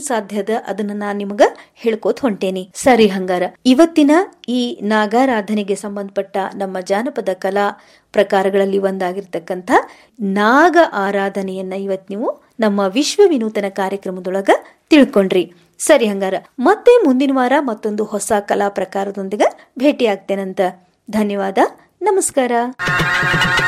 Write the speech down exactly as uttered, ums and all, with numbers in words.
ಹೆಂಗ್ ಸಾಧ್ಯದ ಅದನ್ನ ನಾನ್ ನಿಮಗ ಹೇಳ್ಕೋತ ಹೊಂಟೇನಿ. ಸರಿ, ಹಂಗಾರ ಇವತ್ತಿನ ಈ ನಾಗಾರಾಧನೆಗೆ ಸಂಬಂಧಪಟ್ಟ ನಮ್ಮ ಜಾನಪದ ಕಲಾ ಪ್ರಕಾರಗಳಲ್ಲಿ ಒಂದಾಗಿರ್ತಕ್ಕಂಥ ನಾಗ ಆರಾಧನೆಯನ್ನ ಇವತ್ ನೀವು ನಮ್ಮ ವಿಶ್ವ ವಿನೂತನ ಕಾರ್ಯಕ್ರಮದೊಳಗ ತಿಳ್ಕೊಂಡ್ರಿ. ಸರಿ, ಹಂಗಾರ ಮತ್ತೆ ಮುಂದಿನ ವಾರ ಮತ್ತೊಂದು ಹೊಸ ಕಲಾ ಪ್ರಕಾರದೊಂದಿಗೆ ಭೇಟಿ ಆಗ್ತೇನಂತ. ಧನ್ಯವಾದ, ನಮಸ್ಕಾರ.